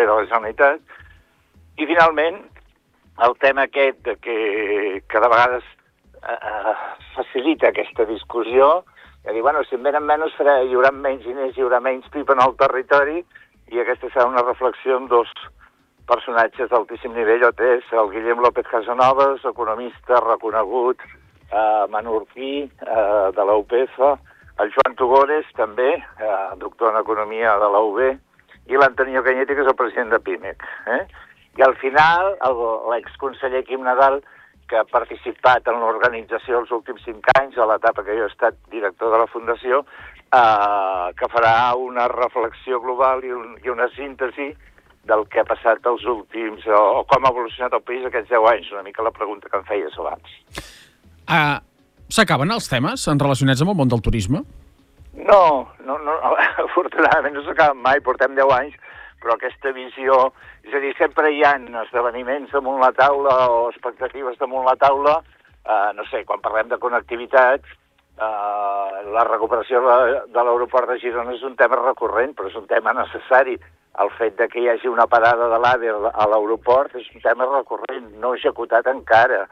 també de la Generalitat. I finalment, el tema aquest que de vegades facilita aquesta discussió, que dir, bueno, si en venen menys hi haurà menys diners, hi haurà menys PIB en el territori, i aquesta serà una reflexió amb dos personatges d'altíssim nivell, o tres, el Guillem López Casanovas, economista reconegut, menorquí, de la UPF, el Joan Tugores, també, doctor en economia de la UB, i l'Antonio Cañete, que és el president de PIMEC. I al final, l'exconseller Quim Nadal, que ha participat en l'organització els últims 5 anys, a l'etapa que jo he estat director de la Fundació, que farà una reflexió global i una síntesi del que ha passat els últims, o com ha evolucionat el país aquests 10 anys, una mica la pregunta que em feies abans. S'acaben els temes relacionats amb el món del turisme? No, afortunadament no s'acaben mai, portem 10 anys, però aquesta visió, és a dir, sempre hi ha esdeveniments damunt la taula o expectatives damunt la taula, no sé, quan parlem de connectivitat, la recuperació de l'aeroport de Girona és un tema recurrent, però és un tema necessari. El fet de que hi hagi una parada de l'AVE a l'aeroport és un tema recurrent, no executat encara.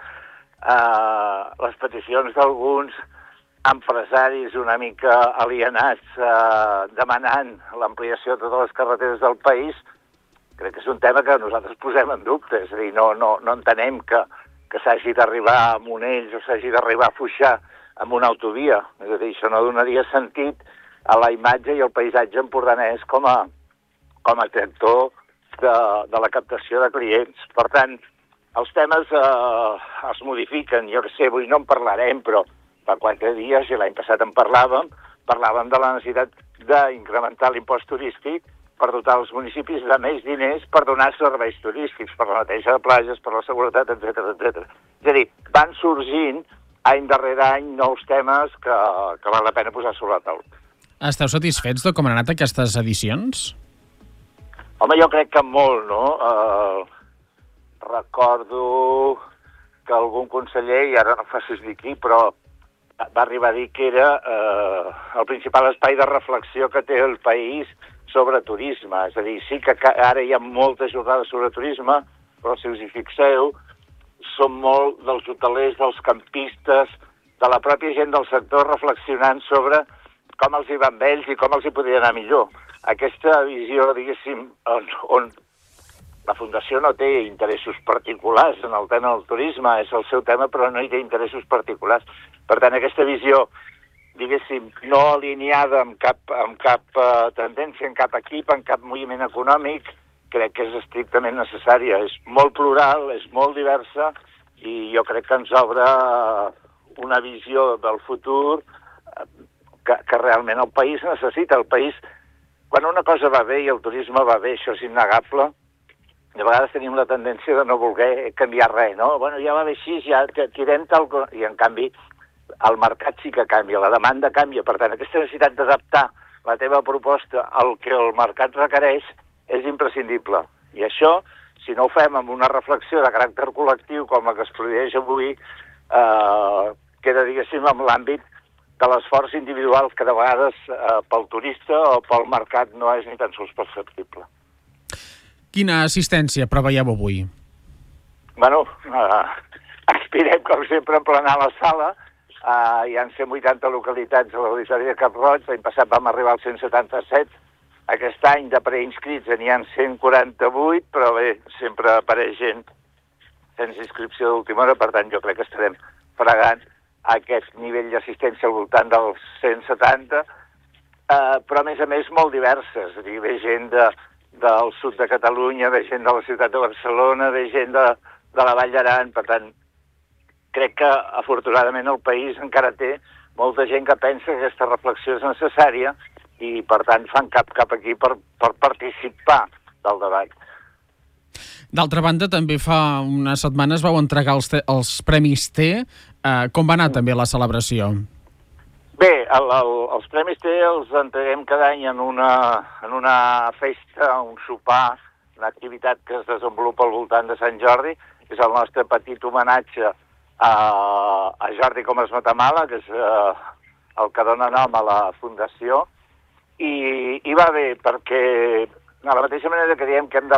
Les peticions d'alguns empresaris una mica alienats demanant l'ampliació de totes les carreteres del país, crec que és un tema que nosaltres posem en dubte. És a dir, no entenem que s'hagi d'arribar a Monells o s'hagi d'arribar a Foixà amb una autovia. És a dir, això no donaria sentit a la imatge i al paisatge empordanès com a tractor de la captació de clients. Per tant, els temes es modifiquen. Jo que sé, avui no en parlarem, però fa 4 dies, i l'any passat en parlàvem de la necessitat d'incrementar l'impost turístic per dotar els municipis de més diners per donar serveis turístics, per la neteja de platges, per la seguretat, etc. És a dir, van sorgint any darrere any nous temes que val la pena posar sobre la taula. Esteu satisfets de com han anat aquestes edicions? Home, jo crec que molt, no? Recordo que algun conseller, i ara no facis dir qui, però va arribar a dir que era el principal espai de reflexió que té el país sobre turisme. És a dir, sí que ara hi ha moltes jornades sobre turisme, però si us hi fixeu, són molt dels hotelers, dels campistes, de la pròpia gent del sector reflexionant sobre com els hi va amb ells i com els hi podria anar millor. Aquesta visió, diguéssim, on la Fundació no té interessos particulars en el tema del turisme, és el seu tema, però no hi té interessos particulars. Per tant, aquesta visió, diguéssim, no alineada amb cap tendència, en cap equip, en cap moviment econòmic, crec que és estrictament necessària. És molt plural, és molt diversa, i jo crec que ens obre una visió del futur que realment el país necessita. El país, quan una cosa va bé i el turisme va bé, això és innegable, de vegades tenim la tendència de no voler canviar res, no? Bueno, ja va bé així, ja tirem tal cosa. I, en canvi, el mercat sí que canvia, la demanda canvia. Per tant, aquesta necessitat d'adaptar la teva proposta al que el mercat requereix és imprescindible. I això, si no ho fem amb una reflexió de caràcter col·lectiu com la que es produeix avui, queda, diguéssim, en l'àmbit de l'esforç individual que de vegades pel turista o pel mercat no és ni tan sols perceptible. Quina assistència preveieu avui? Bueno, aspirem, com sempre, a plenar la sala. Hi ha 180 localitats a l'Auditori de Cap-roig. L'any passat vam arribar als 177. Aquest any de preinscrits n'hi ha 148, però bé, sempre apareix gent sense inscripció d'última hora, per tant jo crec que estarem fregant aquest nivell d'assistència al voltant dels 170, però a més molt diverses. És a dir, ve gent del sud de Catalunya, ve gent de la ciutat de Barcelona, ve gent de la Vall d'Aran. Per tant, crec que afortunadament el país encara té molta gent que pensa que aquesta reflexió és necessària i, per tant, fan cap aquí per participar del debat. D'altra banda, també fa unes setmanes vau entregar els Premis T. Com va anar també la celebració? Bé, els Premis T els entreguem cada any en una festa, un sopar, una activitat que es desenvolupa al voltant de Sant Jordi. És el nostre petit homenatge a Jordi Comas Matamala, que és el que dona nom a la Fundació. I va bé, perquè de la mateixa manera que diem que hem de